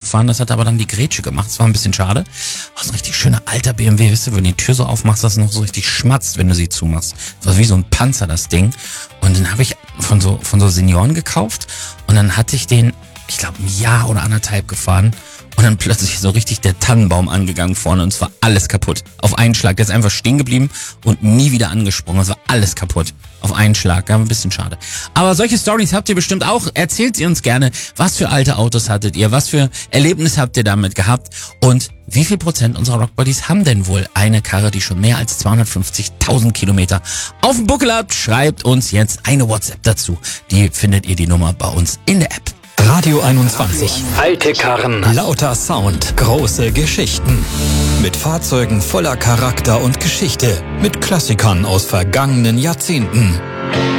gefahren, das hat aber dann die Grätsche gemacht, das war ein bisschen schade. Das ist ein richtig schöner alter BMW, wisst ihr, wenn du die Tür so aufmachst, dass es noch so richtig schmatzt, wenn du sie zumachst. Das war wie so ein Panzer, das Ding. Und den habe ich von so Senioren gekauft und dann hatte ich den, ich glaube, ein Jahr oder anderthalb gefahren. Und dann plötzlich so richtig der Tannenbaum angegangen vorne und es war alles kaputt. Auf einen Schlag. Der ist einfach stehen geblieben und nie wieder angesprungen. Es war alles kaputt. Auf einen Schlag. Ja, ein bisschen schade. Aber solche Stories habt ihr bestimmt auch. Erzählt sie uns gerne. Was für alte Autos hattet ihr? Was für Erlebnisse habt ihr damit gehabt? Und wie viel Prozent unserer Rockbuddies haben denn wohl eine Karre, die schon mehr als 250.000 Kilometer auf dem Buckel hat? Schreibt uns jetzt eine WhatsApp dazu. Die findet ihr die Nummer bei uns in der App. Radio 21. Alte Karren. Lauter Sound. Große Geschichten. Mit Fahrzeugen voller Charakter und Geschichte. Mit Klassikern aus vergangenen Jahrzehnten.